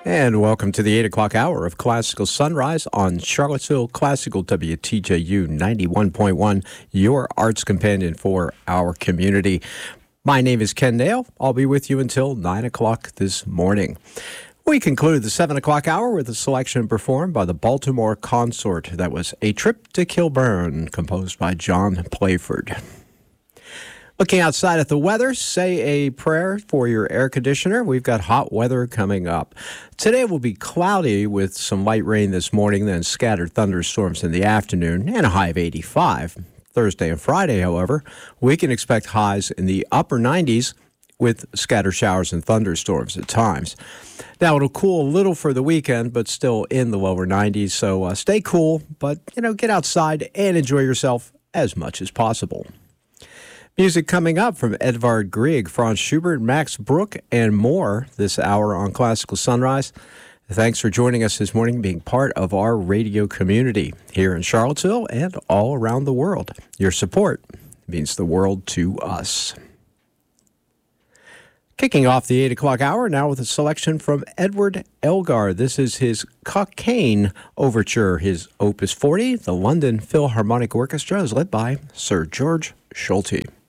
And welcome to the 8 o'clock hour of Classical Sunrise on Charlottesville Classical WTJU 91.1, your arts companion for our community. My name is Ken Nail. I'll be with you until 9 o'clock this morning. We conclude the 7 o'clock hour with a selection performed by the Baltimore Consort. That was A Trip to Kilburn, composed by John Playford. Looking outside at the weather, say a prayer for your air conditioner. We've got hot weather coming up. Today will be cloudy with some light rain this morning, then scattered thunderstorms in the afternoon, and a high of 85. Thursday and Friday, however, we can expect highs in the upper 90s with scattered showers and thunderstorms at times. Now, it'll cool a little for the weekend, but still in the lower 90s, so stay cool, but, get outside and enjoy yourself as much as possible. Music coming up from Edvard Grieg, Franz Schubert, Max Bruch, and more this hour on Classical Sunrise. Thanks for joining us this morning, being part of our radio community here in Charlottesville and all around the world. Your support means the world to us. Kicking off the 8 o'clock hour now with a selection from Edward Elgar. This is his Cockaigne Overture, his Opus 40. The London Philharmonic Orchestra is led by Sir George Solti.